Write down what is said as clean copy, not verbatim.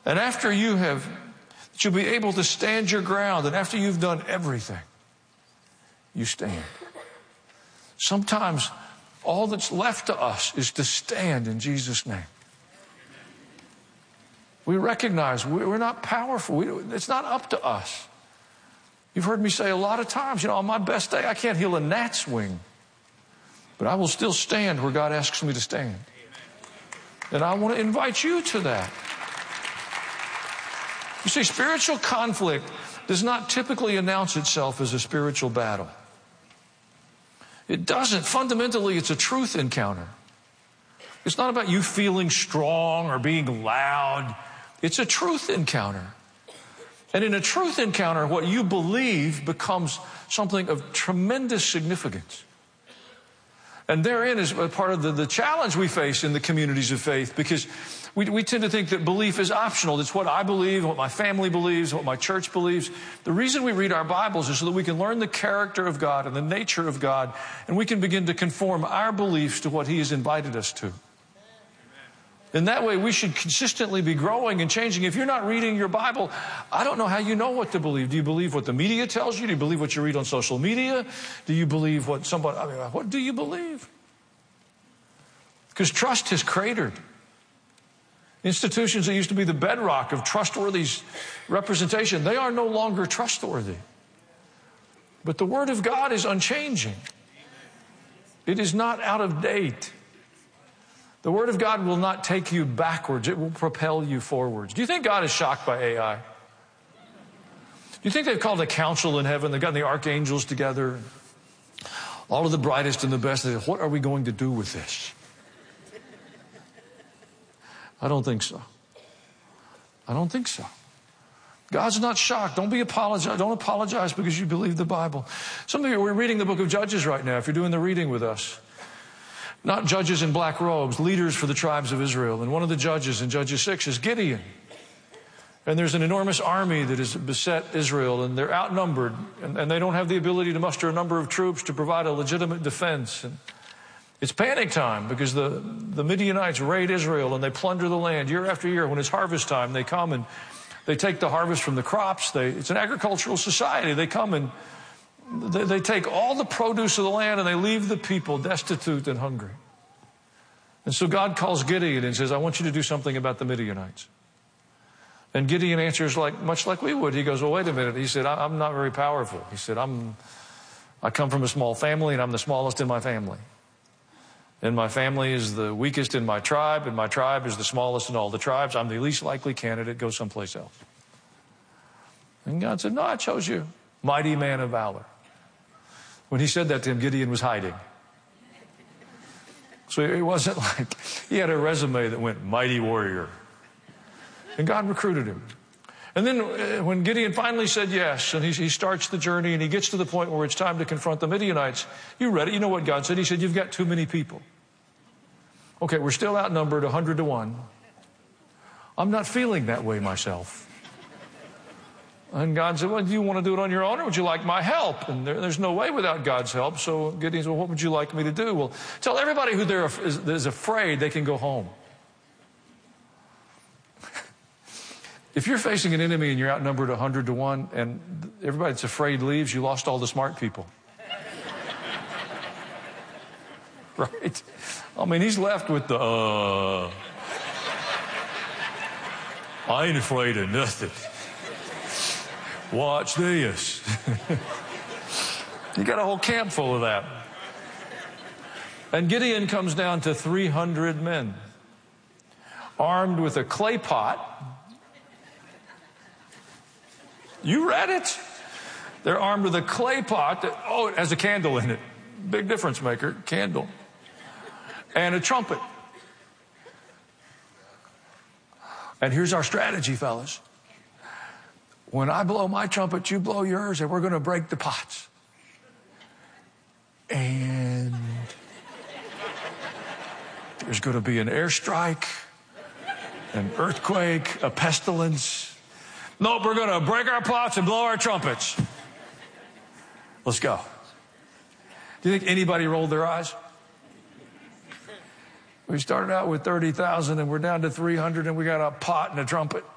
And after you'll be able to stand your ground. And after you've done everything, you stand. Sometimes all that's left to us is to stand in Jesus' name. We recognize we're not powerful. It's not up to us. You've heard me say a lot of times, on my best day, I can't heal a gnat's wing. But I will still stand where God asks me to stand. And I want to invite you to that. You see, spiritual conflict does not typically announce itself as a spiritual battle. It doesn't. Fundamentally, it's a truth encounter. It's not about you feeling strong or being loud. It's a truth encounter. And in a truth encounter, what you believe becomes something of tremendous significance. And therein is part of the challenge we face in the communities of faith, because we tend to think that belief is optional. It's what I believe, what my family believes, what my church believes. The reason we read our Bibles is so that we can learn the character of God and the nature of God, and we can begin to conform our beliefs to what He has invited us to. In that way, we should consistently be growing and changing. If you're not reading your Bible, I don't know how you know what to believe. Do you believe what the media tells you? Do you believe what you read on social media? Do you believe what what do you believe? Because trust has cratered. Institutions that used to be the bedrock of trustworthy representation, they are no longer trustworthy. But the Word of God is unchanging. It is not out of date. The Word of God will not take you backwards. It will propel you forwards. Do you think God is shocked by AI? Do you think they've called a council in heaven? They've gotten the archangels together, all of the brightest and the best. They say, what are we going to do with this? I don't think so. I don't think so. God's not shocked. Don't apologize because you believe the Bible. Some of you, we're reading the book of Judges right now, if you're doing the reading with us. Not judges in black robes, leaders for the tribes of Israel. And one of the judges in Judges 6 is Gideon. And there's an enormous army that has beset Israel, and they're outnumbered, and they don't have the ability to muster a number of troops to provide a legitimate defense. And it's panic time because the Midianites raid Israel and they plunder the land year after year. When it's harvest time, they come and they take the harvest from the crops. It's an agricultural society. They come and they take all the produce of the land and they leave the people destitute and hungry. And so God calls Gideon and says, I want you to do something about the Midianites. And Gideon answers much like we would. He goes, well, wait a minute. He said, I'm not very powerful. He said, I come from a small family and I'm the smallest in my family. And my family is the weakest in my tribe, and my tribe is the smallest in all the tribes. I'm the least likely candidate. Go someplace else. And God said, no, I chose you. Mighty man of valor. When he said that to him, Gideon was hiding. So it wasn't like he had a resume that went mighty warrior. And God recruited him. And then when Gideon finally said yes, and he starts the journey and he gets to the point where it's time to confront the Midianites, you read it, you know what God said. He said, you've got too many people. Okay, we're still outnumbered 100 to 1. I'm not feeling that way myself. And God said, well, do you want to do it on your own, or would you like my help? And there's no way without God's help. So Gideon said, well, what would you like me to do? Well, tell everybody who is afraid they can go home. If you're facing an enemy and you're outnumbered 100 to 1 and everybody that's afraid leaves, you lost all the smart people. Right? I mean, he's left with the, I ain't afraid of nothing. Watch this. You got a whole camp full of that. And Gideon comes down to 300 men, armed with a clay pot. You read it. They're armed with a clay pot that, it has a candle in it. Big difference maker, candle. And a trumpet. And here's our strategy, fellas. When I blow my trumpet, you blow yours, and we're going to break the pots. And there's going to be an airstrike, an earthquake, a pestilence. Nope, we're going to break our pots and blow our trumpets. Let's go. Do you think anybody rolled their eyes? We started out with 30,000 and we're down to 300 and we got a pot and a trumpet.